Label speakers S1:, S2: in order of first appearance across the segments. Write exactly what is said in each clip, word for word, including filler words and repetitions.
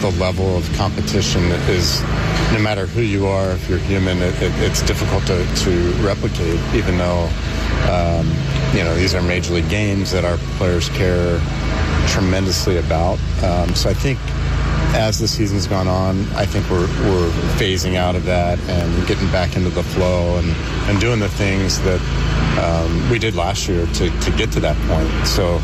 S1: the level of competition is, no matter who you are, if you're human, it, it, it's difficult to, to replicate, even though, um, you know, these are major league games that our players care tremendously about. Um, so I think as the season's gone on, I think we're, we're phasing out of that and getting back into the flow and, and doing the things that um, we did last year to, to get to that point. So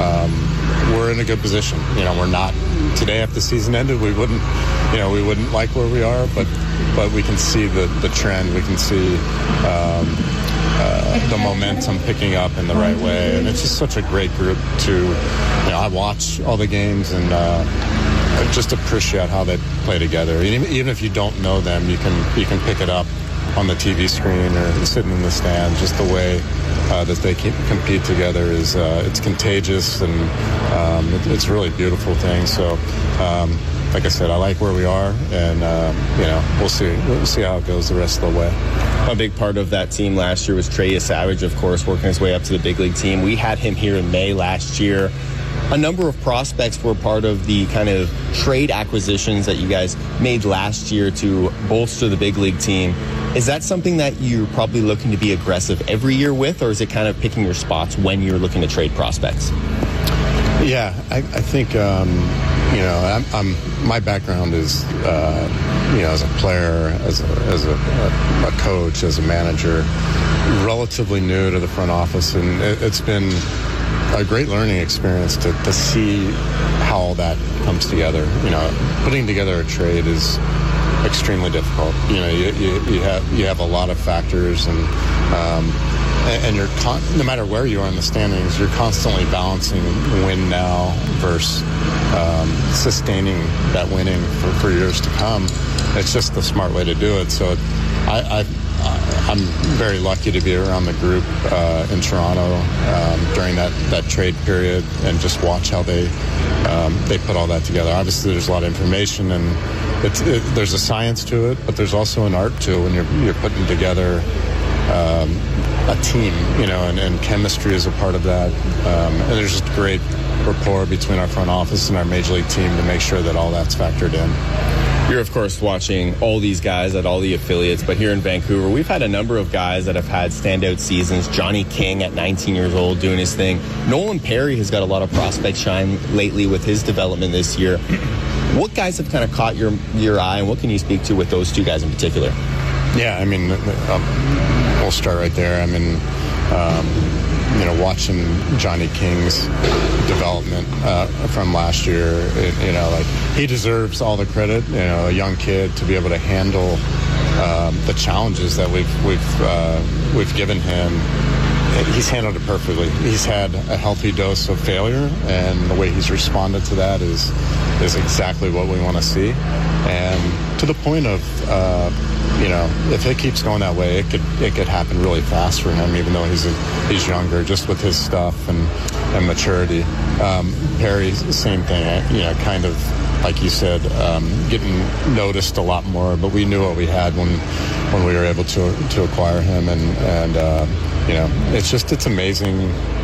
S1: um, we're in a good position. You know, we're not today after the season ended, we wouldn't, you know, we wouldn't like where we are, but but we can see the, the trend. We can see um, uh, the momentum picking up in the right way. And it's just such a great group to, you know, I watch all the games and uh, just appreciate how they play together. Even, even if you don't know them, you can you can pick it up on the T V screen or sitting in the stand. Just the way uh, that they keep, compete together is uh, it's contagious, and um, it, it's a really beautiful thing. So, um, like I said, I like where we are, and uh, you know, we'll see we'll see how it goes the rest of the way.
S2: A big part of that team last year was Trey Savage, of course, working his way up to the big league team. We had him here in May last year. A number of prospects were part of the kind of trade acquisitions that you guys made last year to bolster the big league team. Is that something that you're probably looking to be aggressive every year with, or is it kind of picking your spots when you're looking to trade prospects?
S1: Yeah, I, I think, um, you know, I'm, I'm, my background is, uh, you know, as a player, as a, as a, a coach, as a manager, relatively new to the front office, and it, it's been a great learning experience to, to see how all that comes together. You know, putting together a trade is extremely difficult. You know, you, you, you have you have a lot of factors, and um, and you're con- no matter where you are in the standings, you're constantly balancing win now versus um, sustaining that winning for, for years to come. It's just the smart way to do it. So I, I I'm very lucky to be around the group uh, in Toronto um, during that, that trade period and just watch how they um, they put all that together. Obviously, there's a lot of information, and it's, it, there's a science to it, but there's also an art to it when you're, you're putting together um, a team, you know, and, and chemistry is a part of that. Um, and there's just great rapport between our front office and our major league team to make sure that all that's factored in.
S2: You're, of course, watching all these guys at all the affiliates, but here in Vancouver, we've had a number of guys that have had standout seasons. Johnny King at nineteen years old doing his thing. Nolan Perry has got a lot of prospect shine lately with his development this year. What guys have kind of caught your your eye, and what can you speak to with those two guys in particular?
S1: Yeah, I mean, um, we'll start right there. I mean, um, you know, watching Johnny King's development uh, from last year, it, you know, like, he deserves all the credit. You know, a young kid to be able to handle um, the challenges that we've we've uh, we've given him. He's handled it perfectly. He's had a healthy dose of failure, and the way he's responded to that is is exactly what we want to see. And to the point of, uh, you know, if it keeps going that way, it could it could happen really fast for him, even though he's a, he's younger, just with his stuff and, and maturity. Um, Perry, same thing, you know, kind of, like you said, um, getting noticed a lot more, but we knew what we had when when we were able to to acquire him, and, and uh, you know, it's just, it's amazing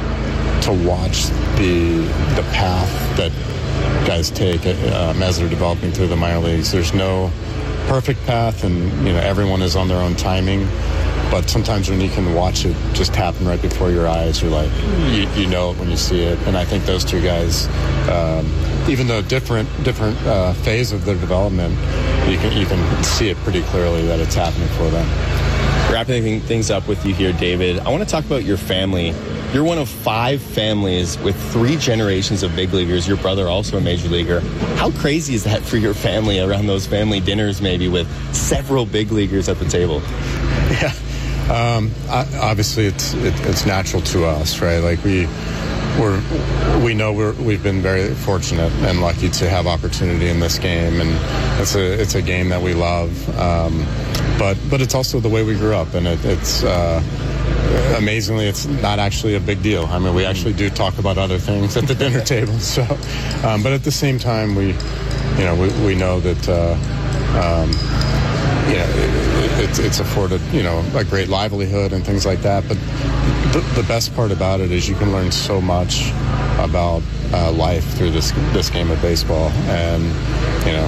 S1: to watch the the path that guys take um, as they're developing through the minor leagues. There's no perfect path, and you know, everyone is on their own timing, but sometimes when you can watch it just happen right before your eyes, you're like, you, you know it when you see it. And I think those two guys, um, even though different different uh, phase of their development, you can you can see it pretty clearly that it's happening for them.
S2: Wrapping things up with you here, David, I want to talk about your family. You're one of five families with three generations of big leaguers. Your brother also a major leaguer. How crazy is that for your family around those family dinners, maybe with several big leaguers at the table?
S1: Yeah, um, obviously it's it, it's natural to us, right? Like we we're we know we're we've been very fortunate and lucky to have opportunity in this game, and it's a it's a game that we love. Um, but but it's also the way we grew up, and it, it's. Uh, Amazingly, it's not actually a big deal. I mean, we actually do talk about other things at the dinner table. So, um, but at the same time, we, you know, we, we know that, uh, um, you know, it, it, it's afforded, you know, a great livelihood and things like that. But the, the best part about it is you can learn so much about uh, life through this this game of baseball, and you know.